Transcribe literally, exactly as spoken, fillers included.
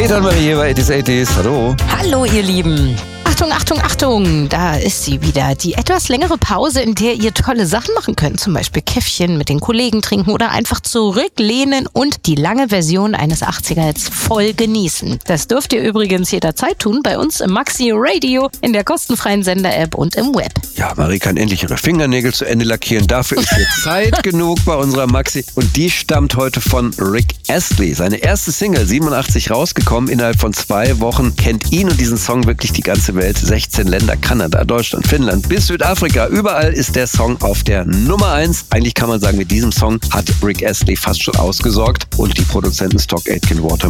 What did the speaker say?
Peter und Marie hier bei achtzig achtzig. Hallo. Hallo ihr Lieben. Achtung, Achtung, Achtung, da ist sie wieder. Die etwas längere Pause, in der ihr tolle Sachen machen könnt. Zum Beispiel Käffchen mit den Kollegen trinken oder einfach zurücklehnen und die lange Version eines achtziger-Hits voll genießen. Das dürft ihr übrigens jederzeit tun bei uns im Maxi Radio, in der kostenfreien Sender-App und im Web. Ja, Marie kann endlich ihre Fingernägel zu Ende lackieren. Dafür ist jetzt Zeit genug bei unserer Maxi. Und die stammt heute von Rick Astley. Seine erste Single, siebenundachtzig, rausgekommen. Innerhalb von zwei Wochen kennt ihn und diesen Song wirklich die ganze Welt. sechzehn Länder, Kanada, Deutschland, Finnland bis Südafrika. Überall ist der Song auf der Nummer eins. Eigentlich kann man sagen, mit diesem Song hat Rick Astley fast schon ausgesorgt. Und die Produzenten Stock Aitken Waterman